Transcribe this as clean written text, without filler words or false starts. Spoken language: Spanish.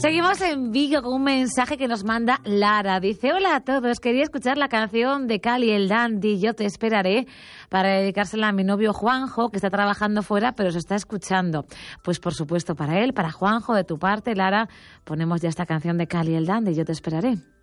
Seguimos en Vigo con un mensaje que nos manda Lara. Dice: hola a todos, quería escuchar la canción de Cali el Dandy, Yo te esperaré, para dedicársela a mi novio Juanjo, que está trabajando fuera pero se está escuchando. Pues por supuesto para él, para Juanjo, de tu parte, Lara, ponemos ya esta canción de Cali el Dandy, Yo te esperaré.